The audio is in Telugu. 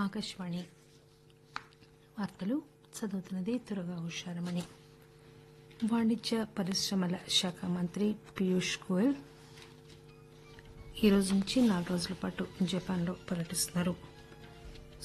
ఆకాశవాణి వార్తలు చదువుతున్నది త్వరగా హుషారమణి. వాణిజ్య పరిశ్రమల శాఖ మంత్రి పీయూష్ గోయల్ ఈ రోజు నుంచి 4 రోజుల పాటు జపాన్లో పర్యటిస్తున్నారు.